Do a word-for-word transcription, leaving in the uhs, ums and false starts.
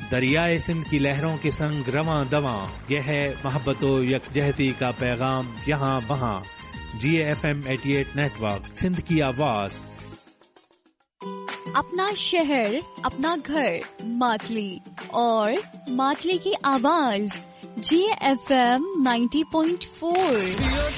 दरियाए सिंध की लहरों के संग रवां दवां, यह है मोहब्बतो यकजहती का पैगाम यहाँ वहाँ। जी एफ एम अठासी नेटवर्क, सिंध की आवाज। अपना शहर, अपना घर, मातली और मातली की आवाज। जी एफ एम नब्बे पॉइंट चार।